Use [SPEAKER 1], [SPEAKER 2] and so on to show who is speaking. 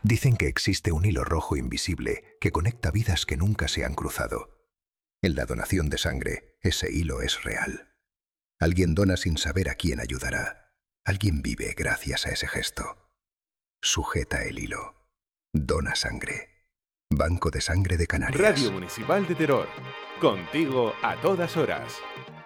[SPEAKER 1] Dicen que existe un hilo rojo invisible que conecta vidas que nunca se han cruzado. En la donación de sangre, ese hilo es real. Alguien dona sin saber a quién ayudará. Alguien vive gracias a ese gesto. Sujeta el hilo. Dona sangre. Banco de Sangre de Canarias.
[SPEAKER 2] Radio Municipal de Teror. Contigo a todas horas.